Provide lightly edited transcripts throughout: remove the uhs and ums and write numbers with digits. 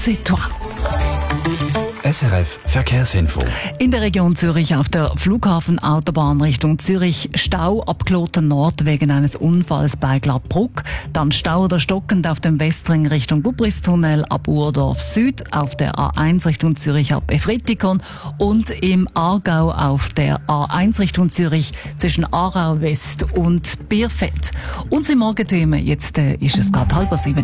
c'est toi. SRF Verkehrsinfo. In der Region Zürich auf der Flughafenautobahn Richtung Zürich Stau ab Kloten Nord wegen eines Unfalls bei Gladbruck. Dann Stau oder stockend auf dem Westring Richtung Gubristunnel ab Urdorf Süd, auf der A1 Richtung Zürich ab Efretikon und im Aargau auf der A1 Richtung Zürich zwischen Aarau West und Bierfeld. Unsere Morgenthemen, jetzt ist es gerade 6:30.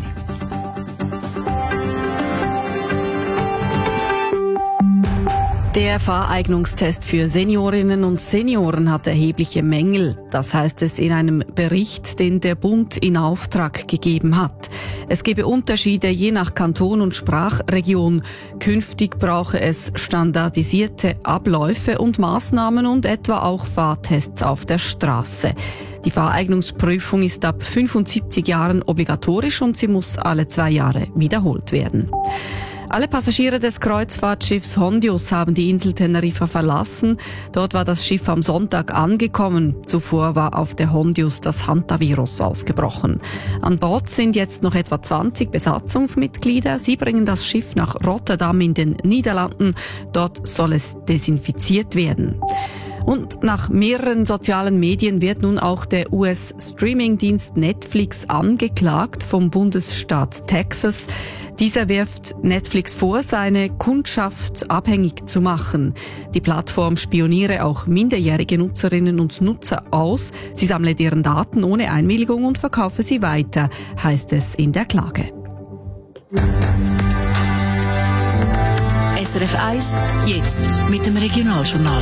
Der Fahreignungstest für Seniorinnen und Senioren hat erhebliche Mängel. Das heißt es in einem Bericht, den der Bund in Auftrag gegeben hat. Es gebe Unterschiede je nach Kanton und Sprachregion. Künftig brauche es standardisierte Abläufe und Maßnahmen und etwa auch Fahrtests auf der Straße. Die Fahreignungsprüfung ist ab 75 Jahren obligatorisch und sie muss alle 2 Jahre wiederholt werden. Alle Passagiere des Kreuzfahrtschiffs Hondius haben die Insel Teneriffa verlassen. Dort war das Schiff am Sonntag angekommen. Zuvor war auf der Hondius das Hantavirus ausgebrochen. An Bord sind jetzt noch etwa 20 Besatzungsmitglieder. Sie bringen das Schiff nach Rotterdam in den Niederlanden. Dort soll es desinfiziert werden. Und nach mehreren sozialen Medien wird nun auch der US-Streaming-Dienst Netflix angeklagt vom Bundesstaat Texas. Dieser wirft Netflix vor, seine Kundschaft abhängig zu machen. Die Plattform spioniere auch minderjährige Nutzerinnen und Nutzer aus. Sie sammle deren Daten ohne Einwilligung und verkaufe sie weiter, heißt es in der Klage. SRF 1, jetzt mit dem Regionaljournal.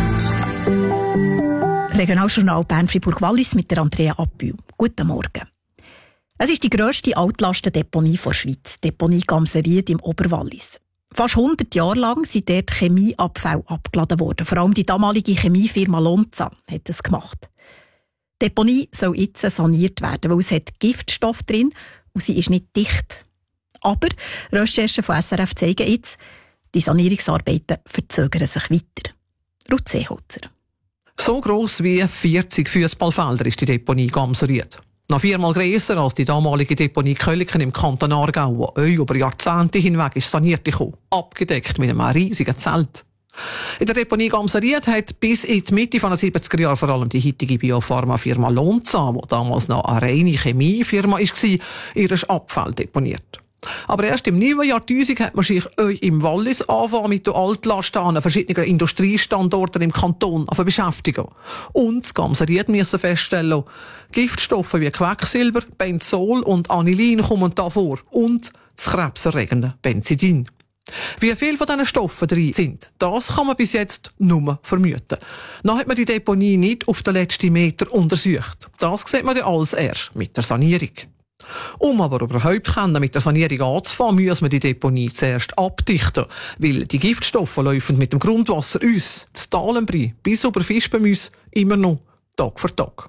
Regionaljournal Bern-Fribourg-Wallis mit der Andrea Appühl. Guten Morgen. Es ist die grösste Altlastendeponie der Schweiz, die Deponie Gamseried im Oberwallis. Fast 100 Jahre lang sind dort Chemieabfälle abgeladen worden. Vor allem die damalige Chemiefirma Lonza hat es gemacht. Die Deponie soll jetzt saniert werden, weil es hat Giftstoff drin und sie ist nicht dicht. Aber Recherchen von SRF zeigen jetzt, die Sanierungsarbeiten verzögern sich weiter. Ruth Seeholzer. So gross wie 40 Fußballfelder ist die Deponie Gamseried. Noch 4-mal grösser als die damalige Deponie Köliken im Kanton Aargau, die über Jahrzehnte hinweg ist saniert gekommen, abgedeckt mit einem riesigen Zelt. In der Deponie Gamseried hat bis in die Mitte der 70er Jahre vor allem die heutige Biopharmafirma Lonza, die damals noch eine reine Chemiefirma war, ihren Abfall deponiert. Aber erst im neuen Jahrtausend hat man sich im Wallis angefangen mit den Altlasten an verschiedenen Industriestandorten im Kanton zu beschäftigen. Und das Gamseried müssen feststellen, Giftstoffe wie Quecksilber, Benzol und Anilin kommen da vor. Und das krebserregende Benzidin. Wie viele von diesen Stoffen drin sind, das kann man bis jetzt nur vermuten. Noch hat man die Deponie nicht auf den letzten Meter untersucht. Das sieht man dann alles erst mit der Sanierung. Um aber überhaupt mit der Sanierung anzufangen, muss man die Deponie zuerst abdichten, weil die Giftstoffe laufen mit dem Grundwasser uns, das Talenbri, bis über Fischbemüs, immer noch Tag für Tag.